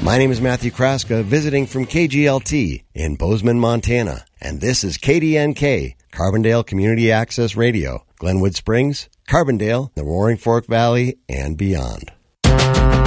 My name is Matthew Kraska, visiting from KGLT in Bozeman, Montana. And this is KDNK, Carbondale Community Access Radio, Glenwood Springs, Carbondale, the Roaring Fork Valley, and beyond.